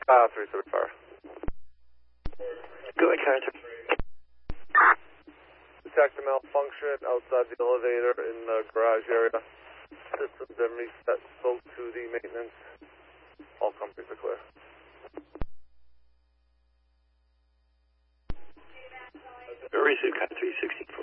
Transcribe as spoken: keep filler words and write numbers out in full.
Uh, three seventy-five. Go ahead, Carter. Detect a malfunction outside the elevator in the garage area. Systems and reset. Spoke to the maintenance. All companies are clear. Receive Cat three sixty-four.